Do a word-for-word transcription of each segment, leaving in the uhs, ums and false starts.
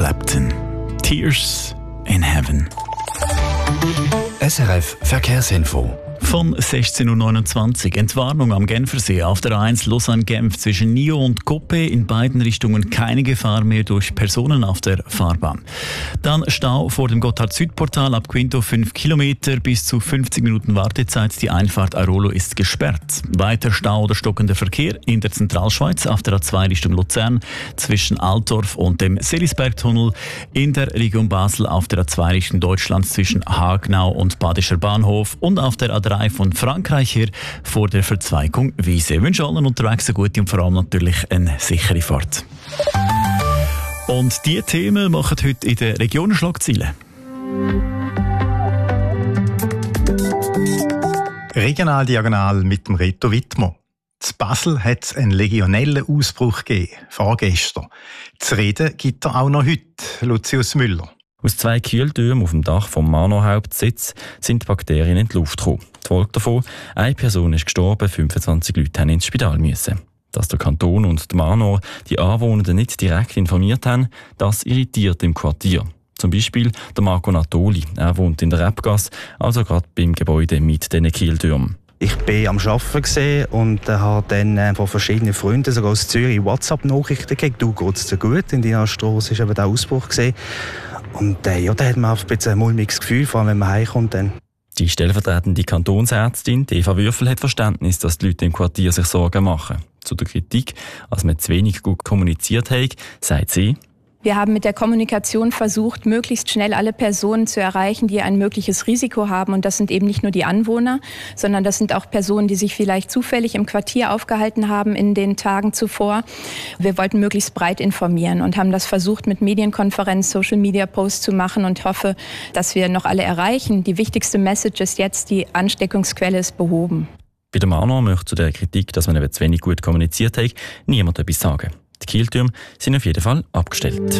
Clapton. Tears in Heaven. S R F Verkehrsinfo. Von sechzehn Uhr neunundzwanzig. Entwarnung am Genfersee auf der A eins Lausanne-Genf zwischen Nyon und Coppet. In beiden Richtungen keine Gefahr mehr durch Personen auf der Fahrbahn. Dann Stau vor dem Gotthard-Südportal ab Quinto fünf Kilometer bis zu fünfzig Minuten Wartezeit. Die Einfahrt Airolo ist gesperrt. Weiter Stau oder stockender Verkehr in der Zentralschweiz auf der A zwei Richtung Luzern zwischen Altdorf und dem Selisbergtunnel. In der Region Basel auf der A zwei Richtung Deutschland zwischen Hagenau und Badischer Bahnhof und auf der A drei von Frankreich her vor der Verzweigung Wiese. Ich wünsche allen unterwegs eine gute und vor allem natürlich eine sichere Fahrt. Und diese Themen machen heute in der Region Schlagzeilen. Regional Diagonal mit dem Reto Wittmer. In Basel hat es einen Legionellenausbruch gegeben, vorgestern. Zu reden gibt er auch noch heute, Lucius Müller. Aus zwei Kühltürmen auf dem Dach vom Manor-Hauptsitz sind die Bakterien in die Luft gekommen. Die Folge davon: eine Person ist gestorben, fünfundzwanzig Leute mussten ins Spital müssen. Dass der Kanton und die Manor die Anwohner nicht direkt informiert haben, das irritiert im Quartier. Zum Beispiel der Marco Natoli. Er wohnt in der Rebgasse, also gerade beim Gebäude mit diesen Kühltürmen. Ich war am Arbeiten und habe dann von verschiedenen Freunden, sogar aus Zürich, WhatsApp-Nachrichten gekriegt. «Du, geht's dir gut?» In deiner Strasse war eben der Ausbruch. Und äh, ja, da hat man ein bisschen ein mulmiges Gefühl, vor allem wenn man heimkommt. Dann. Die stellvertretende Kantonsärztin Eva Würfel hat Verständnis, dass die Leute im Quartier sich Sorgen machen. Zu der Kritik, als man zu wenig gut kommuniziert hat, sagt sie: Wir haben mit der Kommunikation versucht, möglichst schnell alle Personen zu erreichen, die ein mögliches Risiko haben. Und das sind eben nicht nur die Anwohner, sondern das sind auch Personen, die sich vielleicht zufällig im Quartier aufgehalten haben in den Tagen zuvor. Wir wollten möglichst breit informieren und haben das versucht, mit Medienkonferenz, Social-Media-Posts zu machen und hoffe, dass wir noch alle erreichen. Die wichtigste Message ist jetzt, die Ansteckungsquelle ist behoben. Bei der Manor möchte zu der Kritik, dass man eben zu wenig gut kommuniziert hat, niemand etwas sagen. Die Kieltürme sind auf jeden Fall abgestellt.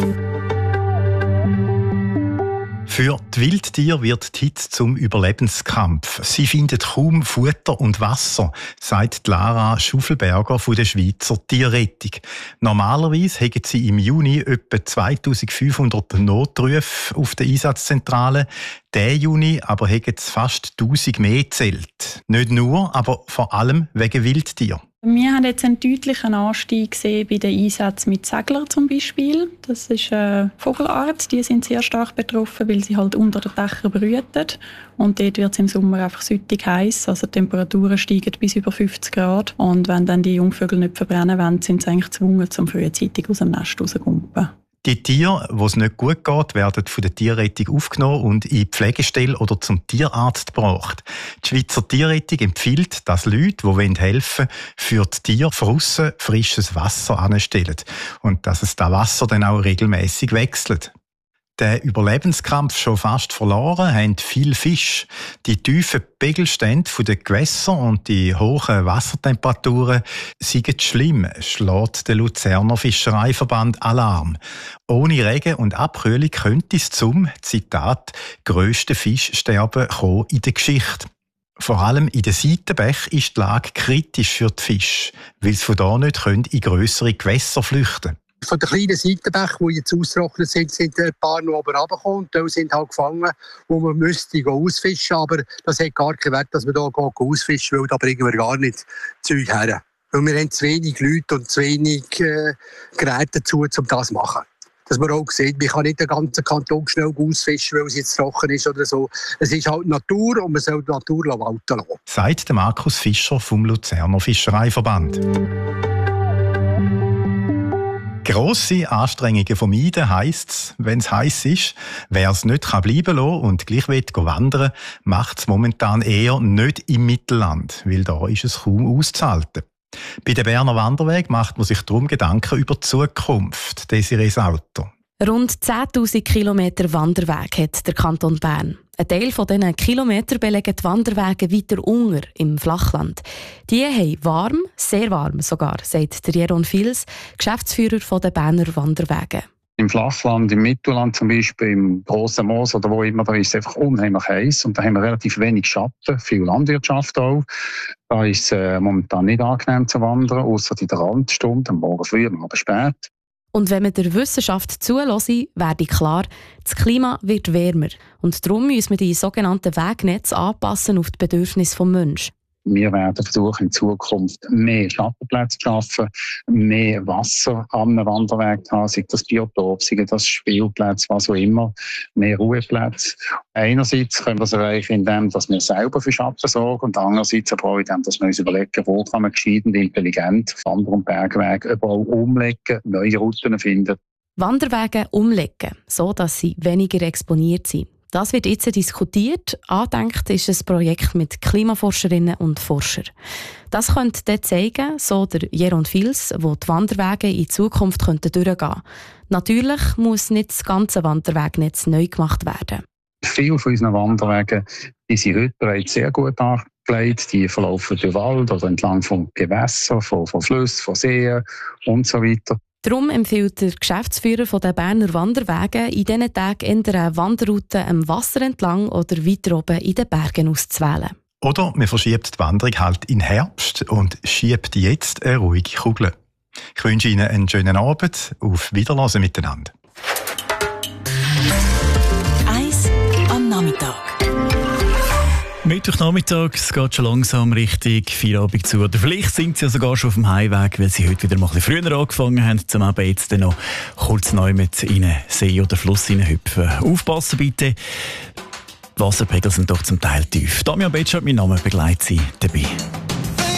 Für die Wildtiere wird die Hitze zum Überlebenskampf. Sie finden kaum Futter und Wasser, sagt Lara Schuffelberger von der Schweizer Tierrettung. Normalerweise haben sie im Juni etwa zweitausendfünfhundert Notrufe auf der Einsatzzentrale. Diesen Juni aber haben sie fast tausend mehr gezählt. Nicht nur, aber vor allem wegen Wildtieren. Wir haben jetzt einen deutlichen Anstieg gesehen bei den Einsätzen mit Seglern zum Beispiel. Das ist eine Vogelart, die sind sehr stark betroffen, weil sie halt unter den Dächern brüten. Und dort wird es im Sommer einfach süttig heiß, also die Temperaturen steigen bis über fünfzig Grad. Und wenn dann die Jungvögel nicht verbrennen wollen, sind sie eigentlich gezwungen, zum frühzeitig aus dem Nest rauszukommen. Die Tiere, wo es nicht gut geht, werden von der Tierrettung aufgenommen und in die Pflegestelle oder zum Tierarzt gebracht. Die Schweizer Tierrettung empfiehlt, dass Leute, die helfen wollen, für die Tiere draussen frisches Wasser anstellen und dass es das Wasser dann auch regelmäßig wechselt. Den Überlebenskampf schon fast verloren haben viele Fische. Die tiefen Pegelstände der Gewässer und die hohen Wassertemperaturen sind schlimm, schlägt der Luzerner Fischereiverband Alarm. Ohne Regen und Abkühlung könnte es zum, Zitat, grössten Fischsterben kommen in der Geschichte. Vor allem in den Seitenbächen ist die Lage kritisch für die Fische, weil sie von da nicht in grössere Gewässer flüchten können. Von den kleinen Seitenbächen, die jetzt ausgetrocknet sind, sind ein paar noch oben runtergekommen. Die sind halt gefangen, wo man müsste ausfischen. Aber das hat gar keinen Wert, dass wir hier ausfischen, weil da bringen wir gar nicht Zeug her. Weil wir haben zu wenig Leute und zu wenig äh, Geräte dazu, um das zu machen. Dass man auch sieht, man kann nicht den ganzen Kanton schnell ausfischen, weil es jetzt trocken ist oder so. Es ist halt Natur und man soll die Natur walten lassen. Sagt Markus Fischer vom Luzerner Fischereiverband. Grosse Anstrengungen vermeiden heisst es, wenn es heiß ist. Wer es nicht bleiben lassen und gleich wandern will, macht es momentan eher nicht im Mittelland, weil da ist es kaum auszuhalten. Bei den Berner Wanderwegen macht man sich darum Gedanken über die Zukunft. Desiree Sauter. Rund zehntausend Kilometer Wanderweg hat der Kanton Bern. Ein Teil von diesen Kilometern belegen die Wanderwege weiter unten im Flachland. Die haben warm, sehr warm sogar, sagt der Jeroen Fils, Geschäftsführer der Berner Wanderwege. Im Flachland, im Mittelland zum Beispiel, im Grossen Moos oder wo immer, da ist es einfach unheimlich heiß und da haben wir relativ wenig Schatten, viel Landwirtschaft auch. Da ist es äh, momentan nicht angenehm zu wandern, außer in der Randstunde, am Morgen früh, am Abend spät. Und wenn man der Wissenschaft zuhöre, werde klar, das Klima wird wärmer. Und darum müssen wir die sogenannten Wegnetze anpassen auf die Bedürfnisse des Menschen. Wir werden versuchen, in Zukunft mehr Schattenplätze zu schaffen, mehr Wasser am Wanderweg zu haben, sei das Biotop, sei das Spielplätze, was auch immer, mehr Ruheplätze. Einerseits können wir es erreichen, indem wir selber für Schatten sorgen und andererseits aber auch indem wir uns überlegen, wo kann man gescheit und intelligent Wander- und Bergwege überall umlegen, neue Routen finden. Wanderwege umlegen, so dass sie weniger exponiert sind. Das wird jetzt diskutiert. Angedenkt ist ein Projekt mit Klimaforscherinnen und Forschern. Das könnte dann zeigen, so der Jeroen Fils, wo die Wanderwege in Zukunft durchgehen könnten. Natürlich muss nicht das ganze Wanderwegnetz neu gemacht werden. Viele von unseren Wanderwegen die sind heute bereits sehr gut angelegt. Die verlaufen durch Wald oder entlang von Gewässern, von, von Flüssen, von Seen und so weiter. Darum empfiehlt der Geschäftsführer der Berner Wanderwege, in diesen Tagen entweder Wanderrouten am Wasser entlang oder weiter oben in den Bergen auszuwählen. Oder man verschiebt die Wanderung halt in Herbst und schiebt jetzt eine ruhige Kugel. Ich wünsche Ihnen einen schönen Abend. Auf Wiederhören miteinander. Eis am Nachmittag. Mittwochnachmittag, es geht schon langsam Richtung Feierabend zu. Oder vielleicht sind Sie ja sogar schon auf dem Heimweg, weil Sie heute wieder mal ein bisschen früher angefangen haben, zum eben jetzt dann noch kurz neu mit in einen See oder Fluss hineinhüpfen. Aufpassen bitte, die Wasserpegel sind doch zum Teil tief. Damian Betschart, mein Name, begleitet Sie dabei.